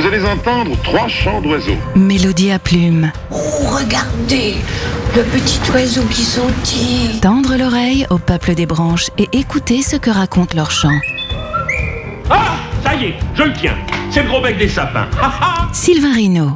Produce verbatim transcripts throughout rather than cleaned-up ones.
Vous allez entendre trois chants d'oiseaux. Mélodie à plumes. Oh, regardez, le petit oiseau qui sautille. Tendre l'oreille au peuple des branches et écouter ce que racontent leurs chants. Ah, ça y est, je le tiens. C'est le gros bec des sapins. Sylvain Rino.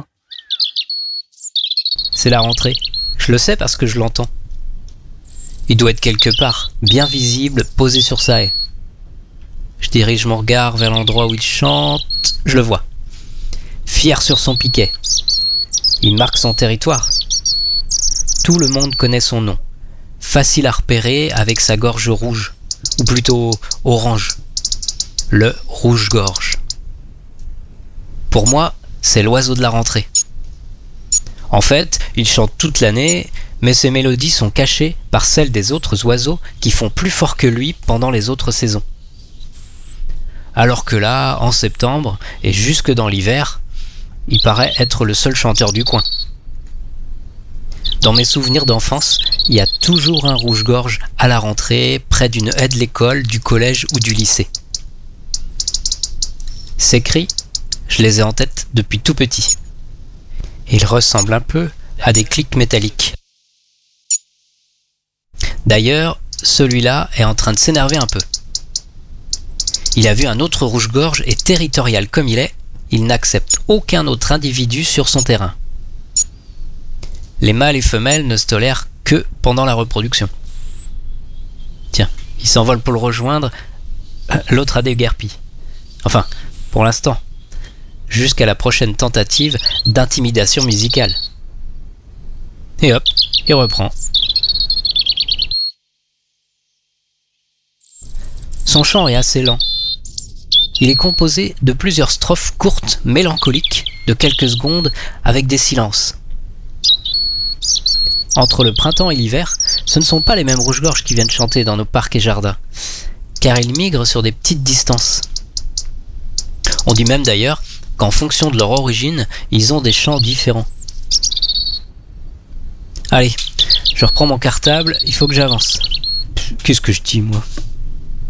C'est la rentrée. Je le sais parce que je l'entends. Il doit être quelque part, bien visible, posé sur sa haie. Je dirige mon regard vers l'endroit où il chante. Je le vois. Fier sur son piquet. Il marque son territoire. Tout le monde connaît son nom. Facile à repérer avec sa gorge rouge, ou plutôt orange. Le rouge-gorge. Pour moi, c'est l'oiseau de la rentrée. En fait, il chante toute l'année, mais ses mélodies sont cachées par celles des autres oiseaux qui font plus fort que lui pendant les autres saisons. Alors que là, en septembre, et jusque dans l'hiver, il paraît être le seul chanteur du coin. Dans mes souvenirs d'enfance, il y a toujours un rouge-gorge à la rentrée, près d'une haie de l'école, du collège ou du lycée. Ces cris, je les ai en tête depuis tout petit. Ils ressemblent un peu à des clics métalliques. D'ailleurs, celui-là est en train de s'énerver un peu. Il a vu un autre rouge-gorge et territorial comme il est, il n'accepte aucun autre individu sur son terrain. Les mâles et femelles ne se tolèrent que pendant la reproduction. Tiens, il s'envole pour le rejoindre, l'autre a déguerpi. Enfin, pour l'instant, jusqu'à la prochaine tentative d'intimidation musicale. Et hop, il reprend. Son chant est assez lent. Il est composé de plusieurs strophes courtes, mélancoliques, de quelques secondes, avec des silences. Entre le printemps et l'hiver, ce ne sont pas les mêmes rouges-gorges qui viennent chanter dans nos parcs et jardins, car ils migrent sur des petites distances. On dit même d'ailleurs qu'en fonction de leur origine, ils ont des chants différents. Allez, je reprends mon cartable, il faut que j'avance. Qu'est-ce que je dis, moi ?